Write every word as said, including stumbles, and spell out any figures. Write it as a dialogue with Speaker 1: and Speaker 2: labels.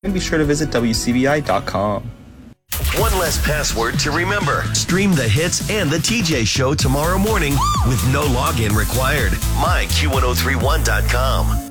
Speaker 1: And be sure to visit W C B I dot com.
Speaker 2: One less password to remember. Stream the hits and the T J Show tomorrow morning with no login required. my Q ten thirty-one dot com.